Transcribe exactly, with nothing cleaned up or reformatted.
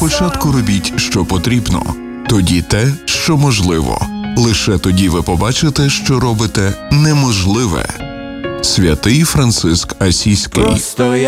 Спочатку робіть, що потрібно, тоді те, що можливо. Лише тоді ви побачите, що робите неможливе. Святий Франциск Асійський.